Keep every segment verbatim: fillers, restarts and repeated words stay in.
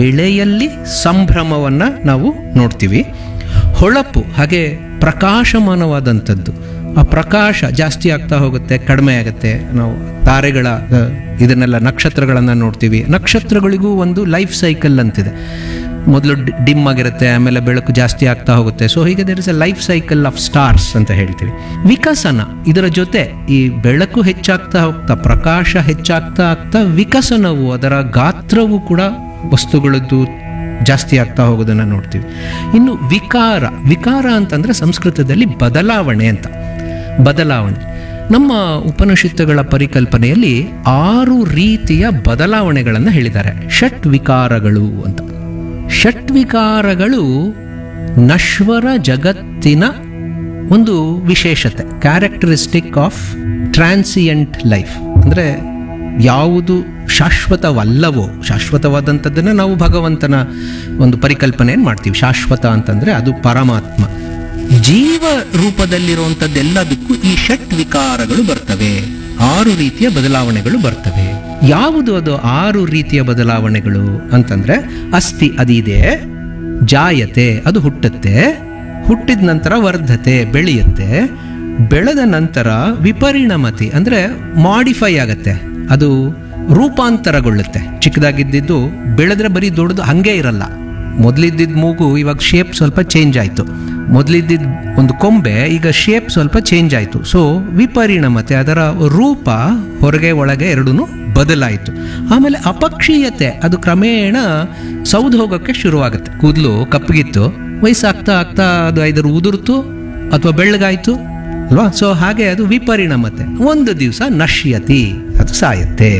ಬೆಳೆಯಲ್ಲಿ ಸಂಭ್ರಮವನ್ನು ನಾವು ನೋಡ್ತೀವಿ. ಹೊಳಪು ಹಾಗೆ ಪ್ರಕಾಶಮಾನವಾದಂಥದ್ದು. ಆ ಪ್ರಕಾಶ ಜಾಸ್ತಿ ಆಗ್ತಾ ಹೋಗುತ್ತೆ, ಕಡಿಮೆ ಆಗುತ್ತೆ. ನಾವು ತಾರೆಗಳ ಇದನ್ನೆಲ್ಲ ನಕ್ಷತ್ರಗಳನ್ನು ನೋಡ್ತೀವಿ. ನಕ್ಷತ್ರಗಳಿಗೂ ಒಂದು ಲೈಫ್ ಸೈಕಲ್ ಅಂತಿದೆ. ಮೊದಲು ಡಿಮ್ ಆಗಿರುತ್ತೆ, ಆಮೇಲೆ ಬೆಳಕು ಜಾಸ್ತಿ ಆಗ್ತಾ ಹೋಗುತ್ತೆ. ಸೊ ಹೀಗೆ there is a life cycle of stars ಅಂತ ಹೇಳ್ತೀವಿ. ವಿಕಸನ, ಇದರ ಜೊತೆ ಈ ಬೆಳಕು ಹೆಚ್ಚಾಗ್ತಾ ಹೋಗ್ತಾ, ಪ್ರಕಾಶ ಹೆಚ್ಚಾಗ್ತಾ ಆಗ್ತಾ ವಿಕಸನವು, ಅದರ ಗಾತ್ರವು ಕೂಡ ವಸ್ತುಗಳದ್ದು ಜಾಸ್ತಿ ಆಗ್ತಾ ಹೋಗೋದನ್ನು ನೋಡ್ತೀವಿ. ಇನ್ನು ವಿಕಾರ, ವಿಕಾರ ಅಂತಂದರೆ ಸಂಸ್ಕೃತದಲ್ಲಿ ಬದಲಾವಣೆ ಅಂತ. ಬದಲಾವಣೆ ನಮ್ಮ ಉಪನಿಷತ್ತುಗಳ ಪರಿಕಲ್ಪನೆಯಲ್ಲಿ ಆರು ರೀತಿಯ ಬದಲಾವಣೆಗಳನ್ನು ಹೇಳಿದ್ದಾರೆ. ಷಟ್ ವಿಕಾರಗಳು ಅಂತ. ಷಟ್ವಿಕಾರಗಳು ನಶ್ವರ ಜಗತ್ತಿನ ಒಂದು ವಿಶೇಷತೆ, ಕ್ಯಾರೆಕ್ಟರಿಸ್ಟಿಕ್ ಆಫ್ ಟ್ರಾನ್ಸಿಯಂಟ್ ಲೈಫ್. ಅಂದರೆ ಯಾವುದು ಶಾಶ್ವತವಲ್ಲವೋ, ಶಾಶ್ವತವಾದಂಥದ್ದನ್ನು ನಾವು ಭಗವಂತನ ಒಂದು ಪರಿಕಲ್ಪನೆಯನ್ನು ಮಾಡ್ತೀವಿ. ಶಾಶ್ವತ ಅಂತಂದರೆ ಅದು ಪರಮಾತ್ಮ. ಜೀವ ರೂಪದಲ್ಲಿರುವಂಥದ್ದೆಲ್ಲದಕ್ಕೂ ಈ ಷಟ್ ವಿಕಾರಗಳು ಬರ್ತವೆ. ಆರು ರೀತಿಯ ಬದಲಾವಣೆಗಳು ಬರ್ತವೆ. ಯಾವುದು ಅದು ಆರು ರೀತಿಯ ಬದಲಾವಣೆಗಳು ಅಂತಂದರೆ, ಅಸ್ಥಿ ಅದಿದೆ, ಜಾಯತೆ ಅದು ಹುಟ್ಟುತ್ತೆ, ಹುಟ್ಟಿದ ನಂತರ ವರ್ಧತೆ ಬೆಳೆಯುತ್ತೆ, ಬೆಳೆದ ನಂತರ ವಿಪರಿಣಮತಿ ಅಂದರೆ ಮಾಡಿಫೈ ಆಗತ್ತೆ, ಅದು ರೂಪಾಂತರಗೊಳ್ಳುತ್ತೆ. ಚಿಕ್ಕದಾಗಿದ್ದು ಬೆಳೆದ್ರೆ ಬರೀ ದೊಡ್ಡದು ಹಾಗೇ ಇರಲ್ಲ. ಮೊದಲಿದ್ದಿದ್ದ ಮೂಗು ಇವಾಗ ಶೇಪ್ ಸ್ವಲ್ಪ ಚೇಂಜ್ ಆಯಿತು, ಮೊದಲಿದ್ದಿದ್ದ ಒಂದು ಕೊಂಬೆ ಈಗ ಶೇಪ್ ಸ್ವಲ್ಪ ಚೇಂಜ್ ಆಯಿತು. ಸೊ ವಿಪರಿಣಮತೆ, ಅದರ ರೂಪ ಹೊರಗೆ ಒಳಗೆ ಎರಡೂ ಬದಲಾಯಿತು. ಆಮೇಲೆ ಅಪಕ್ಷೀಯತೆ, ಅದು ಕ್ರಮೇಣ ಸೌದು ಹೋಗೋಕ್ಕೆ ಶುರುವಾಗುತ್ತೆ. ಕೂದಲು ಕಪ್ಪಗಿತ್ತು, ವಯಸ್ಸಾಗ್ತಾ ಆಗ್ತಾ ಅದು ಐದರ ಉದುರ್ತು ಅಥವಾ ಬೆಳ್ಳಗಾಯಿತು ಅಲ್ವಾ. ಸೊ ಹಾಗೆ ಅದು ವಿಪರಿಣಮತೆ. ಒಂದು ದಿವಸ ನಶ್ಯತಿ, ಅದು ಸಾಯುತ್ತೆ.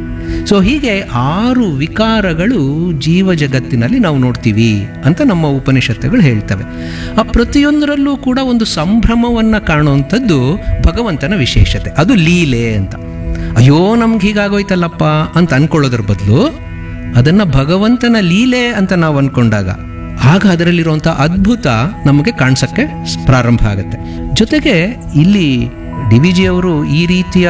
ಸೊ ಹೀಗೆ ಆರು ವಿಕಾರಗಳು ಜೀವ ಜಗತ್ತಿನಲ್ಲಿ ನಾವು ನೋಡ್ತೀವಿ ಅಂತ ನಮ್ಮ ಉಪನಿಷತ್ತುಗಳು ಹೇಳ್ತವೆ. ಆ ಪ್ರತಿಯೊಂದರಲ್ಲೂ ಕೂಡ ಒಂದು ಸಂಭ್ರಮವನ್ನು ಕಾಣುವಂಥದ್ದು ಭಗವಂತನ ವಿಶೇಷತೆ, ಅದು ಲೀಲೆ ಅಂತ. ಅಯ್ಯೋ ನಮ್ಗೆ ಹೀಗಾಗೋಯ್ತಲ್ಲಪ್ಪ ಅಂತ ಅನ್ಕೊಳ್ಳೋದ್ರ ಬದಲು ಅದನ್ನು ಭಗವಂತನ ಲೀಲೆ ಅಂತ ನಾವು ಅಂದ್ಕೊಂಡಾಗ ಆಗ ಅದರಲ್ಲಿರುವಂಥ ಅದ್ಭುತ ನಮಗೆ ಕಾಣಿಸೋಕ್ಕೆ ಪ್ರಾರಂಭ ಆಗುತ್ತೆ. ಜೊತೆಗೆ ಇಲ್ಲಿ ಡಿ ವಿ ಜಿಯವರು ಈ ರೀತಿಯ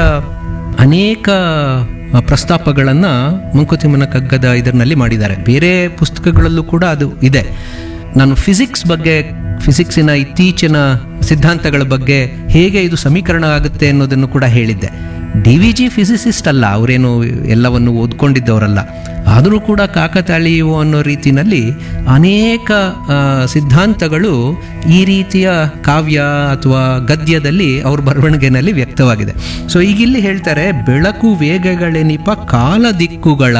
ಅನೇಕ ಪ್ರಸ್ತಾಪಗಳನ್ನು ಮಂಕುತಿಮ್ಮನ ಕಗ್ಗದ ಇದರಲ್ಲಿ ಮಾಡಿದ್ದಾರೆ. ಬೇರೆ ಪುಸ್ತಕಗಳಲ್ಲೂ ಕೂಡ ಅದು ಇದೆ. ನಾನು ಫಿಸಿಕ್ಸ್ ಬಗ್ಗೆ, ಫಿಸಿಕ್ಸಿನ ಇತ್ತೀಚಿನ ಸಿದ್ಧಾಂತಗಳ ಬಗ್ಗೆ ಹೇಗೆ ಇದು ಸಮೀಕರಣ ಆಗುತ್ತೆ ಅನ್ನೋದನ್ನು ಕೂಡ ಹೇಳಿದ್ದೆ. ಡಿ ವಿ ಜಿ ಫಿಸಿಸಿಸ್ಟ್ ಅಲ್ಲ, ಅವರೇನು ಎಲ್ಲವನ್ನು ಓದ್ಕೊಂಡಿದ್ದವರಲ್ಲ. ಆದರೂ ಕೂಡ ಕಾಕತಾಳೀಯವು ಅನ್ನೋ ರೀತಿಯಲ್ಲಿ ಅನೇಕ ಸಿದ್ಧಾಂತಗಳು ಈ ರೀತಿಯ ಕಾವ್ಯ ಅಥವಾ ಗದ್ಯದಲ್ಲಿ ಅವ್ರ ಬರವಣಿಗೆಯಲ್ಲಿ ವ್ಯಕ್ತವಾಗಿದೆ. ಸೊ ಈಗಿಲ್ಲಿ ಹೇಳ್ತಾರೆ, ಬೆಳಕು ವೇಗಗಳೆನಿಪ ಕಾಲ ದಿಕ್ಕುಗಳ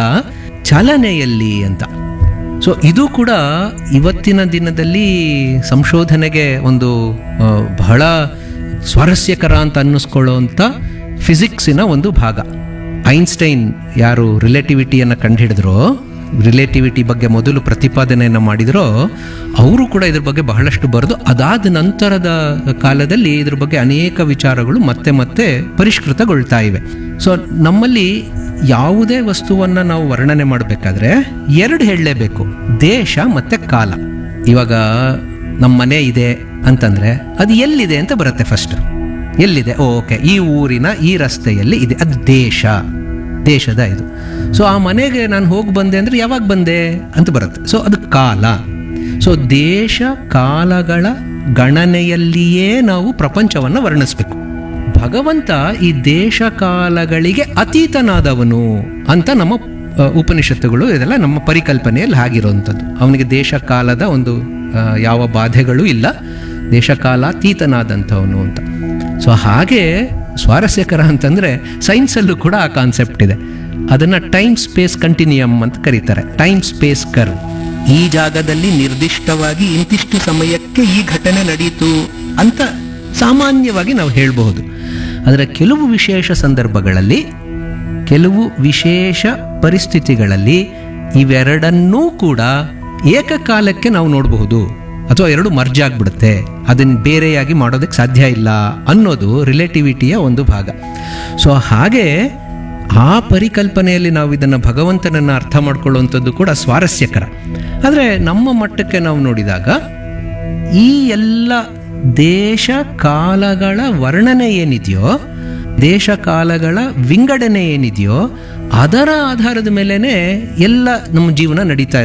ಚಲನೆಯಲ್ಲಿ ಅಂತ. ಸೊ ಇದು ಕೂಡ ಇವತ್ತಿನ ದಿನದಲ್ಲಿ ಸಂಶೋಧನೆಗೆ ಒಂದು ಬಹಳ ಸ್ವಾರಸ್ಯಕರ ಅಂತ ಅನ್ನಿಸ್ಕೊಳ್ಳೋವಂಥ ಫಿಸಿಕ್ಸಿನ ಒಂದು ಭಾಗ. ಐನ್ಸ್ಟೈನ್ ಯಾರು ರಿಲೇಟಿವಿಟಿಯನ್ನು ಕಂಡುಹಿಡಿದ್ರೋ, ರಿಲೇಟಿವಿಟಿ ಬಗ್ಗೆ ಮೊದಲು ಪ್ರತಿಪಾದನೆಯನ್ನು ಮಾಡಿದರೋ, ಅವರು ಕೂಡ ಇದ್ರ ಬಗ್ಗೆ ಬಹಳಷ್ಟು ಬರೆದು ಅದಾದ ನಂತರದ ಕಾಲದಲ್ಲಿ ಇದ್ರ ಬಗ್ಗೆ ಅನೇಕ ವಿಚಾರಗಳು ಮತ್ತೆ ಮತ್ತೆ ಪರಿಷ್ಕೃತಗೊಳ್ತಾ ಇವೆ. ಸೊ ನಮ್ಮಲ್ಲಿ ಯಾವುದೇ ವಸ್ತುವನ್ನು ನಾವು ವರ್ಣನೆ ಮಾಡಬೇಕಾದ್ರೆ ಎರಡು ಹೇಳಲೇಬೇಕು, ದೇಶ ಮತ್ತು ಕಾಲ. ಇವಾಗ ನಮ್ಮ ಮನೆ ಇದೆ ಅಂತಂದರೆ ಅದು ಎಲ್ಲಿದೆ ಅಂತ ಬರುತ್ತೆ ಫಸ್ಟ್. ಎಲ್ಲಿದೆ? ಓಕೆ, ಈ ಊರಿನ ಈ ರಸ್ತೆಯಲ್ಲಿ ಇದೆ, ಅದು ದೇಶ, ದೇಶದ ಇದು. ಸೊ ಆ ಮನೆಗೆ ನಾನು ಹೋಗಿ ಬಂದೆ ಅಂದರೆ ಯಾವಾಗ ಬಂದೆ ಅಂತ ಬರುತ್ತೆ. ಸೊ ಅದು ಕಾಲ. ಸೊ ದೇಶ ಕಾಲಗಳ ಗಣನೆಯಲ್ಲಿಯೇ ನಾವು ಪ್ರಪಂಚವನ್ನು ವರ್ಣಿಸಬೇಕು. ಭಗವಂತ ಈ ದೇಶ ಕಾಲಗಳಿಗೆ ಅತೀತನಾದವನು ಅಂತ ನಮ್ಮ ಉಪನಿಷತ್ತುಗಳು ಇದೆಲ್ಲ ನಮ್ಮ ಪರಿಕಲ್ಪನೆಯಲ್ಲಿ ಆಗಿರುವಂಥದ್ದು. ಅವನಿಗೆ ದೇಶ ಕಾಲದ ಒಂದು ಯಾವ ಬಾಧೆಗಳು ಇಲ್ಲ, ದೇಶಕಾಲಾತೀತನಾದಂಥವನು ಅಂತ. ಸೊ ಹಾಗೆ ಸ್ವಾರಸ್ಯಕರ ಅಂತಂದರೆ ಸೈನ್ಸಲ್ಲೂ ಕೂಡ ಆ ಕಾನ್ಸೆಪ್ಟ್ ಇದೆ. ಅದನ್ನು ಟೈಮ್ ಸ್ಪೇಸ್ ಕಂಟಿನ್ಯೂಯಮ್ ಅಂತ ಕರೀತಾರೆ, ಟೈಮ್ ಸ್ಪೇಸ್ ಕರ್ವ್. ಈ ಜಾಗದಲ್ಲಿ ನಿರ್ದಿಷ್ಟವಾಗಿ ಇಂತಿಷ್ಟು ಸಮಯಕ್ಕೆ ಈ ಘಟನೆ ನಡೆಯಿತು ಅಂತ ಸಾಮಾನ್ಯವಾಗಿ ನಾವು ಹೇಳಬಹುದು. ಆದರೆ ಕೆಲವು ವಿಶೇಷ ಸಂದರ್ಭಗಳಲ್ಲಿ, ಕೆಲವು ವಿಶೇಷ ಪರಿಸ್ಥಿತಿಗಳಲ್ಲಿ ಇವೆರಡನ್ನೂ ಕೂಡ ಏಕಕಾಲಕ್ಕೆ ನಾವು ನೋಡಬಹುದು, ಅಥವಾ ಎರಡು ಮರ್ಜ್ ಆಗಿಬಿಡುತ್ತೆ, ಅದನ್ನು ಬೇರೆಯಾಗಿ ಮಾಡೋದಕ್ಕೆ ಸಾಧ್ಯ ಇಲ್ಲ ಅನ್ನೋದು ರಿಲೇಟಿವಿಟಿಯ ಒಂದು ಭಾಗ. ಸೊ ಹಾಗೆ ಆ ಪರಿಕಲ್ಪನೆಯಲ್ಲಿ ನಾವು ಇದನ್ನು ಭಗವಂತನನ್ನು ಅರ್ಥ ಮಾಡ್ಕೊಳ್ಳುವಂಥದ್ದು ಕೂಡ ಸ್ವಾರಸ್ಯಕರ. ಆದರೆ ನಮ್ಮ ಮಟ್ಟಕ್ಕೆ ನಾವು ನೋಡಿದಾಗ ಈ ಎಲ್ಲ ದೇಶ ಕಾಲಗಳ ವರ್ಣನೆ ಏನಿದೆಯೋ, ದೇಶ ಕಾಲಗಳ ವಿಂಗಡಣೆ ಏನಿದೆಯೋ, ಅದರ ಆಧಾರದ ಮೇಲೇ ಎಲ್ಲ ನಮ್ಮ ಜೀವನ ನಡೀತಾ